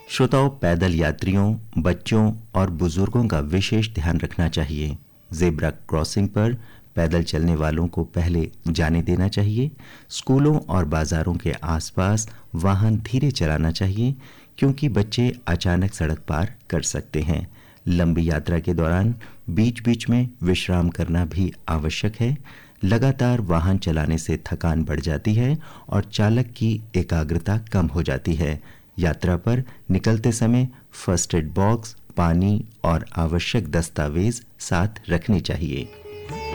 श्रोताओं, पैदल यात्रियों, बच्चों और बुजुर्गों का विशेष ध्यान रखना चाहिए। जेब्रा क्रॉसिंग पर पैदल चलने वालों को पहले जाने देना चाहिए। स्कूलों और बाजारों के आसपास वाहन धीरे चलाना चाहिए क्योंकि बच्चे अचानक सड़क पार कर सकते हैं। लंबी यात्रा के दौरान बीच-बीच में विश्राम करना भी आवश्यक है। लगातार वाहन चलाने से थकान बढ़ जाती है और चालक की एकाग्रता कम हो जाती है। यात्रा पर निकलते समय फर्स्ट एड बॉक्स, पानी और आवश्यक दस्तावेज साथ रखने चाहिए।